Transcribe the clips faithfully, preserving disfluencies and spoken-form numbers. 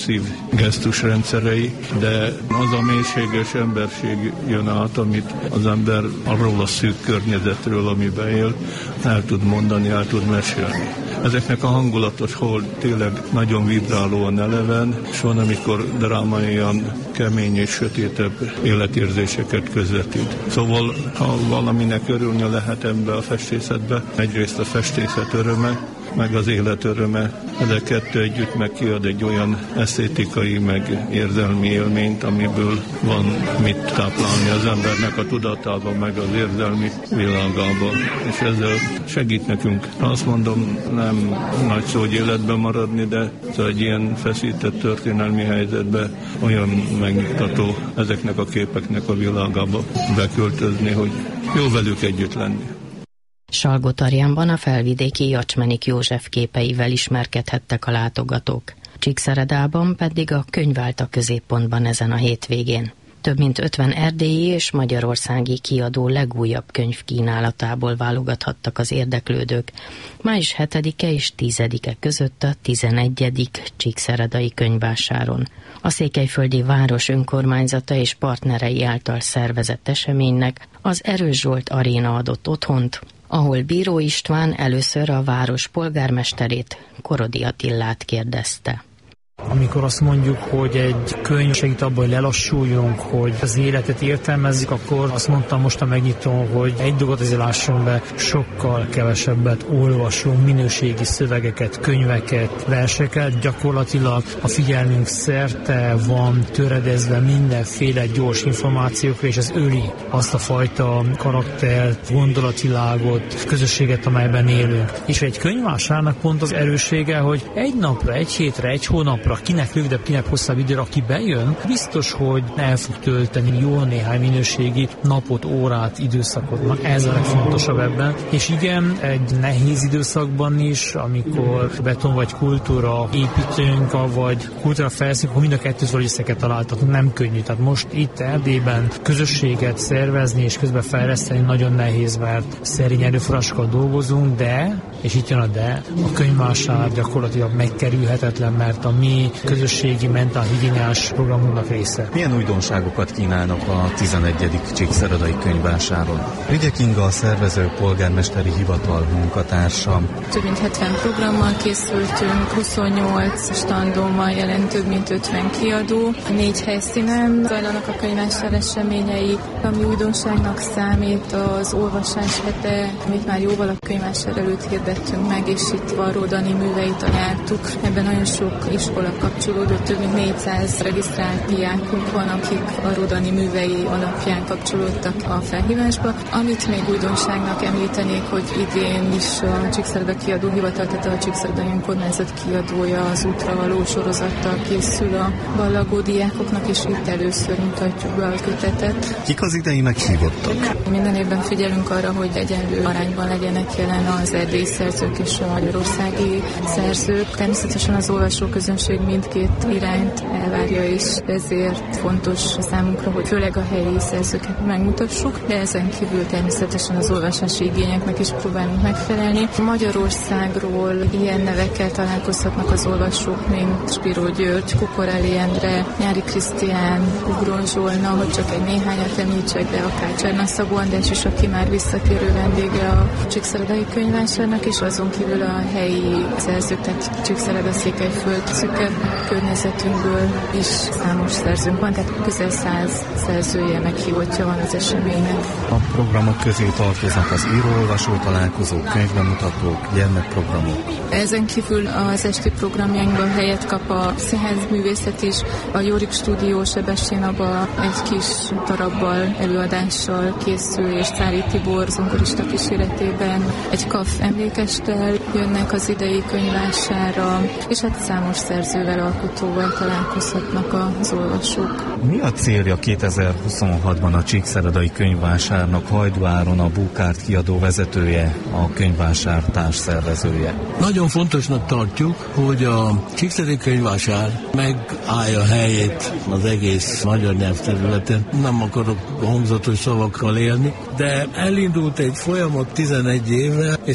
szívgesztus rendszerei, de az a mélységes emberség jön át, amit az ember arról a szűk környezetről, amiben él, el tud mondani, el tud mesélni. Ezeknek a hangulatos, hol tényleg nagyon vibrálóan eleven, és van, amikor drámaian kemény és sötétebb életérzéseket közvetít. Szóval, ha valaminek örülni lehet ebbe a festészetbe, egyrészt a festészet öröme, meg az élet öröme, de kettő együtt meg kiad egy olyan esztétikai, meg érzelmi élményt, amiből van mit táplálni az embernek a tudatában, meg az érzelmi világában. És ezzel segít nekünk. Azt mondom, nem nagy szó, hogy életben maradni, de egy ilyen feszített történelmi helyzetben olyan megnyugtató ezeknek a képeknek a világába beköltözni, hogy jó velük együtt lenni. Salgótarjánban a felvidéki Jacsmenik József képeivel ismerkedhettek a látogatók. Csíkszeredában pedig a könyv állt a középpontban ezen a hétvégén. Több mint ötven erdélyi és magyarországi kiadó legújabb könyv kínálatából válogathattak az érdeklődők. május hetedike és tizedike között a tizenegyedik Csíkszeredai könyvvásáron. A Székelyföldi város önkormányzata és partnerei által szervezett eseménynek az Erős Zsolt Aréna adott otthont, ahol Bíró István először a város polgármesterét, Korodi Attillát kérdezte. Amikor azt mondjuk, hogy egy könyv segít abban, hogy lelassuljunk, hogy az életet értelmezzük, akkor azt mondtam most a megnyitón, hogy egy dolgot azért lássunk be, sokkal kevesebbet olvasunk, minőségi szövegeket, könyveket, verseket, gyakorlatilag a figyelmünk szerte van töredezve mindenféle gyors információkra, és ez öli azt a fajta karaktert, gondolatilágot, közösséget, amelyben élünk. És egy könyvvásárnak pont az erőssége, hogy egy napra, egy hétre, egy hónapra, kinek rövidebb, kinek hosszabb időre, aki bejön, biztos, hogy el fog tölteni jó néhány minőségi napot, órát, időszakot. Na, ez a legfontosabb ebben. És igen, egy nehéz időszakban is, amikor beton vagy kultúra építünk, vagy kultúra fejlesztünk, akkor mind a kettőzől össze kell találtatni, nem könnyű. Tehát most itt Erdélyben közösséget szervezni és közben fejleszteni nagyon nehéz, mert szerény erőforrásokkal dolgozunk, de, és itt jön a de, a könyvvásár gyakorlatilag megkerülhetetlen, mert a mi közösségi mentálhigiéniás programunknak része. Milyen újdonságokat kínálnak a tizenegyedik Csíkszeredai könyvvásáron? Ügyek Inga, a szervező polgármesteri hivatal munkatársa. Több mint hetven programmal készültünk, huszonnyolc standon jelent több mint ötven kiadó. Négy helyszínen zajlanak a könyvvásár eseményei, ami újdonságnak számít az olvasás hete, amit már jóval a könyvvásár előtt hirdettünk meg, és itt Varró Dani műveit ajánlottuk. Ebben nagyon sok iskola kapcsolódott, több mint négyszáz regisztrált diákunk van, akik a Rodani művei alapján kapcsolódtak a felhívásba. Amit még újdonságnak említenék, hogy idén is a Csíkszereda kiadóhivatal, tehát a Csíkszeredai önkormányzat kiadója az útra való sorozattal készül a ballagó diákoknak, és itt először mutatjuk be a kötetet. Kik az idei meghívottak? Minden évben figyelünk arra, hogy egyenlő arányban legyenek jelen az erdélyi szerzők és a magyarországi szerzők. Természetesen az olvasóközönség mindkét irányt elvárja, és ezért fontos számunkra, hogy főleg a helyi szerzőket megmutassuk, de ezen kívül természetesen az olvasási igényeknek is próbálunk megfelelni. Magyarországról ilyen nevekkel találkozhatnak az olvasók, mint Spiró György, Kukorelli Endre, Nyári Krisztián, Ugron Zsolna, hogy csak egy néhányat említsek, de akár Cserna Szabó András is, aki már visszatérő vendége a Csíkszeredai könyvvásárnak, és azon kívül a helyi szerzők, tehát Csíkszereda, Székelyföld, szüke környezetünkből is számos szerzőnk van, tehát közel száz szerzője, meghívottja van az eseménynek. A programok közé tartoznak az író-olvasó találkozók, könyvbemutatók, gyermekprogramok. Ezen kívül az esti programjainkban helyet kap a színházművészet is, a Jórik Stúdió Sebestyén Aba egy kis darabbal, előadással készül, és Cári Tibor zongorista kíséretében egy kaf emlékesttel jönnek az idei könyvvásárra, és hát számos szerzővel, alkotóval találkozhatnak az olvasók. Mi a célja kétezer-huszonhatban a Csíkszeredai könyvvásárnak? Hajdú Áron, a Búkárt kiadó vezetője, a könyvvásár társszervezője. Nagyon fontosnak tartjuk, hogy a Csíkszeredai könyvvásár megállja a helyét az egész magyar nyelvterületen. Nem akarok hangzatos szavakkal élni, de elindult egy folyamat tizenegy évre, és akkor még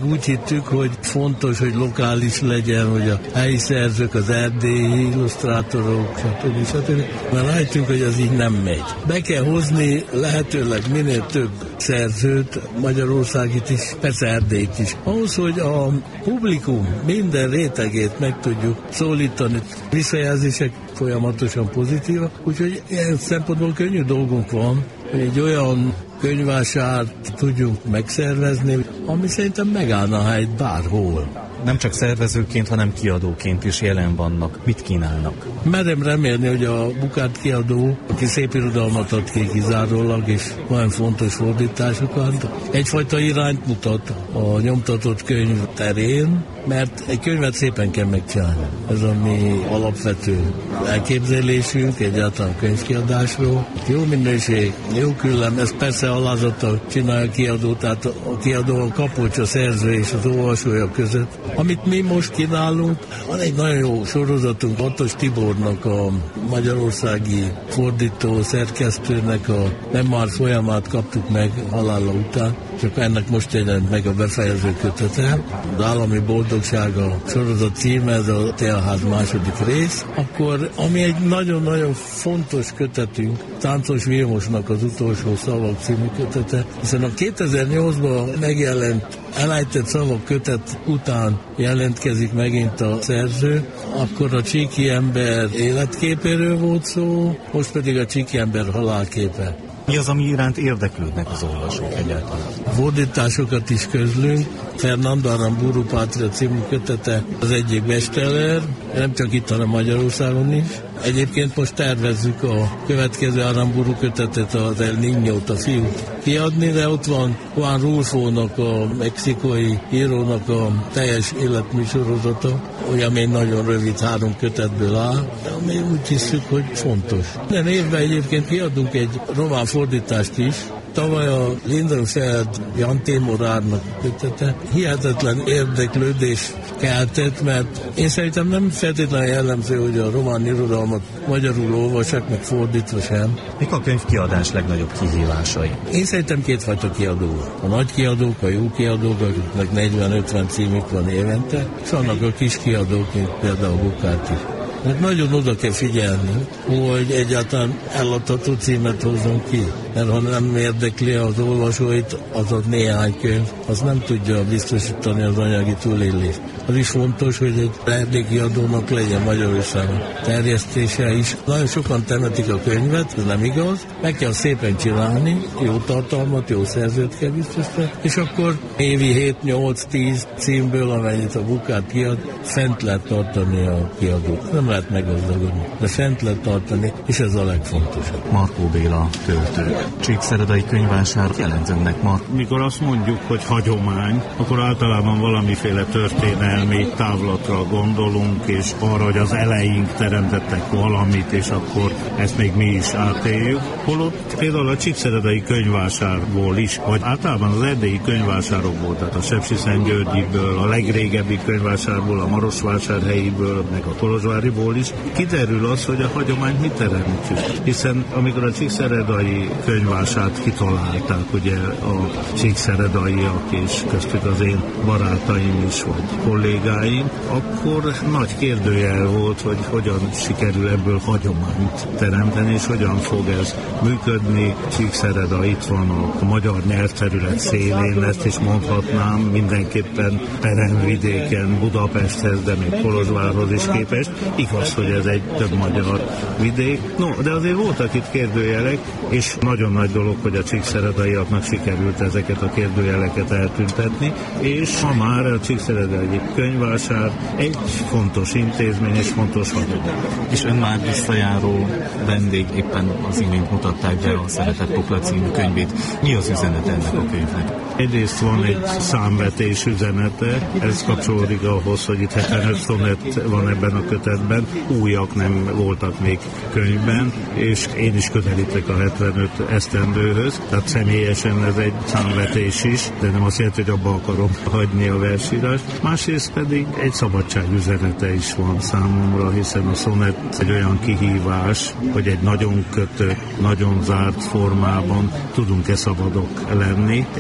mindig úgy hittük, hogy fontos, hogy lokális legyen, hogy a helyi szerzők, az erdélyi illusztrátorok, stb. stb. Mert látjuk, hogy az így nem megy. Be kell hozni lehetőleg minél több szerzőt, Magyarországit is, persze Erdélyt is. Ahhoz, hogy a publikum minden rétegét meg tudjuk szólítani, visszajelzések folyamatosan pozitívak, úgyhogy ilyen szempontból könnyű dolgunk van, hogy egy olyan könyvvásárt tudjunk megszervezni, ami szerintem megállna a helyt bárhol. Nem csak szervezőként, hanem kiadóként is jelen vannak. Mit kínálnak? Merem remélni, hogy a Bukárt kiadó, aki szép irodalmat ad ki kizárólag, és olyan fontos fordításokat, egyfajta irányt mutat a nyomtatott könyv terén, mert egy könyvet szépen kell megcsinálni. Ez a mi alapvető elképzelésünk egyáltalán könyvkiadásról. Jó minőség, jó küllem, ez persze alázattal csinálja a kiadó, tehát a kiadó a kapocs, a szerző és az olvasója között. Amit mi most kínálunk, van egy nagyon jó sorozatunk, Ottos Tibornak, a magyarországi fordító szerkesztőnek a memoár folyamát kaptuk meg halála után, csak ennek most jelent meg a befejező kötete. Az Állami Boldogság a sorozat címe, ez a Teaház második rész. Akkor, ami egy nagyon-nagyon fontos kötetünk, Táncos Vilmosnak az Utolsó szavak című kötete, hiszen a kétezer-nyolcban megjelent Elejtett szavak kötet után jelentkezik megint a szerző, akkor a Csíki ember életképéről volt szó, most pedig a Csíki ember halálképe. Mi az, ami iránt érdeklődnek az olvasók egyáltalán? Fordításokat is közlünk. Fernando Aramburu Pátria című kötete az egyik bestseller, nem csak itt, hanem Magyarországon is. Egyébként most tervezzük a következő Aramburu kötetet, az El Niñót, a fiút kiadni, de ott van Juan Rulfónak, a mexikói írónak a teljes életműsorozata, olyan még nagyon rövid három kötetből áll, de mi úgy hiszük, hogy fontos. Minden évben egyébként kiadunk egy román fordítást is. Tavaly a Lindenfeld Jan Témorárnak kötete hihetetlen érdeklődés keltett, mert én szerintem nem feltétlenül jellemző, hogy a román irodalmat magyarul olvassák, meg fordítva sem. Mik a könyvkiadás legnagyobb kihívásai? Én szerintem kétfajta kiadó. A nagy kiadók, a jó kiadók, akiknek negyven-ötven címük van évente, és annak a kis kiadók, mint például Bukárt is. Mert nagyon oda kell figyelni, hogy egyáltalán eladható címet hozzon ki. Mert ha nem érdekli az olvasóit, az a néhány könyv, az nem tudja biztosítani az anyagi túlélést. Az is fontos, hogy egy erdélyi kiadónak legyen Magyarországon terjesztése is. Nagyon sokan temetik a könyvet, ez nem igaz. Meg kell szépen csinálni, jó tartalmat, jó szerzőt kell biztosítani, és akkor évi hét-nyolc-tíz címből, amennyit a Bukárt kiad, fent lehet tartani a kiadót. Nem lehet meggazdagodni, de fent lehet tartani, és ez a legfontosabb. Markó Béla, költő. Csíkszeredai könyvvásár jelent önnek, Mark? Mikor azt mondjuk, hogy hagyomány, akkor általában valamiféle történelmi távlatra gondolunk, és arra, hogy az eleink teremtettek valamit, és akkor ezt még mi is átéljük. Holott például a Csíkszeredai könyvvásárból is, vagy általában az erdélyi könyvvásárokból, tehát a Sepsiszentgyörgyiből, a legrégebbi könyvvásárból, a Marosvásárhelyiből, meg a Kolozsváriból is kiderül az, hogy a hagyományt mit teremtjük. Hiszen amikor a Csíkszeredai könyvvásárt kitalálták, ugye a csíkszeredaiak és köztük az én barátaim is, vagy kollégáim, akkor nagy kérdőjel volt, hogy hogyan sikerül ebből hagyományt teremteni, és hogyan fog ez működni. Csíkszereda itt van a magyar nyelvterület szélén, ezt is mondhatnám, mindenképpen peremvidéken, Budapesthez, de még Kolozsvárhoz is képest. Igaz, hogy ez egy több magyar vidék. No, de azért voltak itt kérdőjelek, és nagyon nagy dolog, hogy a csíkszeredaiaknak sikerült ezeket a kérdőjeleket eltüntetni, és ma már a Csíkszeredai könyvvásár egy fontos intézmény és fontos hagyomány. És ön már visszajáró vendég, éppen az imént mutatták be a Szeretett Pokla című könyvét. Mi az üzenet ennek a könyvnek? Egyrészt van egy számvetés üzenete, ez kapcsolódik ahhoz, hogy itt hetvenöt szonett van ebben a kötetben, újak nem voltak még könyvben, és én is közelítek a hetvenöt esztendőhöz, tehát személyesen ez egy számvetés is, de nem azt jelenti, hogy abba akarom hagyni a versírást. Másrészt pedig egy szabadság üzenete is van számomra, hiszen a szonett egy olyan kihívás, hogy egy nagyon kötött, nagyon zárt formában tudunk-e szabadok lenni, és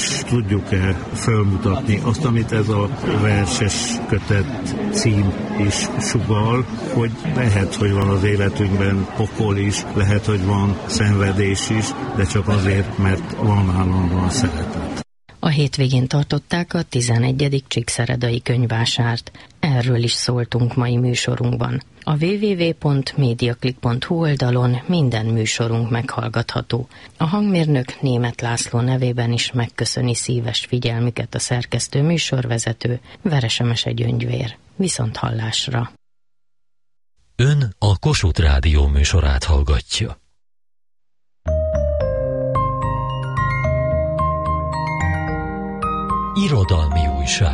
és tudjuk-e fölmutatni azt, amit ez a verses kötet cím is sugall, hogy lehet, hogy van az életünkben pokol is, lehet, hogy van szenvedés is, de csak azért, mert van állandóan szeretet. A hétvégén tartották a tizenegyedik Csíkszeredai könyvvásárt. Erről is szóltunk mai műsorunkban. A double-u double-u double-u pont mediaclick pont hu oldalon minden műsorunk meghallgatható. A hangmérnök Németh László nevében is megköszöni szíves figyelmüket a szerkesztő műsorvezető Veresemese Gyöngyvér. Viszont hallásra! Ön a Kossuth Rádió műsorát hallgatja. Irodalmi újság.